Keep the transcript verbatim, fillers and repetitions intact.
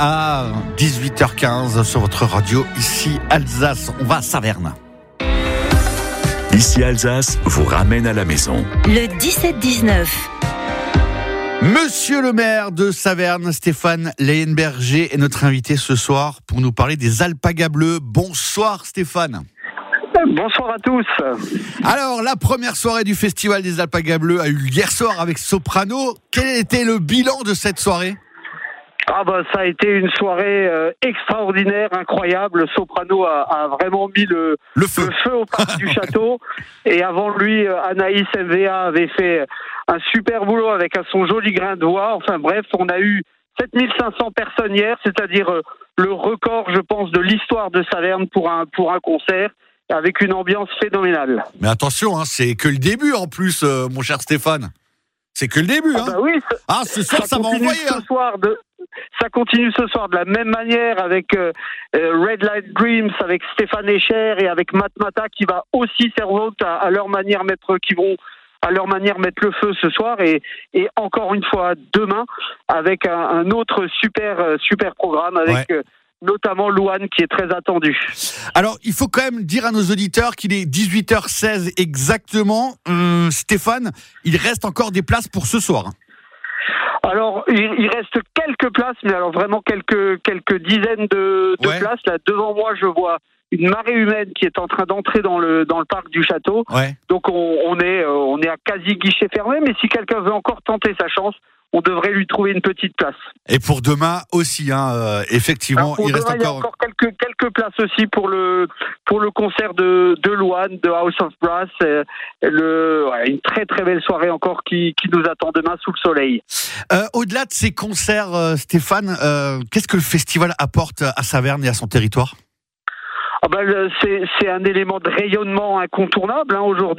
à dix-huit heures quinze sur votre radio, ici Alsace. On va à Saverne. Ici Alsace vous ramène à la maison. Le dix-sept dix-neuf. Monsieur le maire de Saverne, Stéphane Leyenberger, est notre invité ce soir pour nous parler des alpagas bleus. Bonsoir Stéphane. Bonsoir à tous. Alors, la première soirée du Festival des alpagas bleus a eu lieu hier soir avec Soprano. Quel était le bilan de cette soirée ? Ah bah ça a été une soirée euh, extraordinaire, incroyable. Soprano a, a vraiment mis le, le, feu. le feu au parc du château. Et avant lui, euh, Anaïs M V A avait fait un super boulot avec un, son joli grain de voix. Enfin bref, on a eu sept mille cinq cents personnes hier, c'est-à-dire euh, le record, je pense, de l'histoire de Saverne pour un, pour un concert, avec une ambiance phénoménale. Mais attention, hein, c'est que le début en plus, euh, mon cher Stéphane. C'est que le début. Hein. Ah bah oui, ça, ah, ce soir, ça, ça va envoyer. Ce hein. soir de... Ça continue ce soir de la même manière avec euh, Red Light Dreams, avec Stéphane Echer et avec Matt Mata qui va aussi servir à, à leur manière mettre, qui vont à leur manière mettre le feu ce soir et, et encore une fois demain avec un, un autre super super programme avec ouais. euh, notamment Louane qui est très attendu. Alors il faut quand même dire à nos auditeurs qu'il est dix-huit heures seize exactement. Euh, Stéphane, il reste encore des places pour ce soir. Alors, il, il reste quelques places, mais alors vraiment quelques quelques dizaines de, de ouais. places. Là, devant moi, je vois une marée humaine qui est en train d'entrer dans le dans le parc du château. Ouais. Donc, on, on est euh, on est à quasi guichet fermé. Mais si quelqu'un veut encore tenter sa chance, on devrait lui trouver une petite place. Et pour demain aussi, hein, euh, effectivement, il reste demain, encore. Il y a encore quelques quelques places aussi pour le pour le concert de de Louane, de House of Brass. Euh, le ouais, une très très belle soirée encore qui qui nous attend demain sous le soleil. Euh, au-delà de ces concerts, euh, Stéphane, euh, qu'est-ce que le festival apporte à Saverne et à son territoire ? Ah ben, c'est, c'est un élément de rayonnement incontournable hein, aujourd'hui.